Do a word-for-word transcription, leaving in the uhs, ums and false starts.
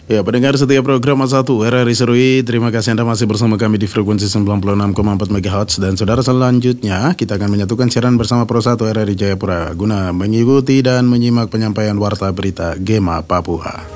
Ya, pendengar setiap program satu R R I Serui, terima kasih Anda masih bersama kami di frekuensi sembilan puluh enam koma empat MHz. Dan saudara, selanjutnya kita akan menyatukan siaran bersama Pro satu R R I Jayapura guna mengikuti dan menyimak penyampaian warta berita Gema Papua.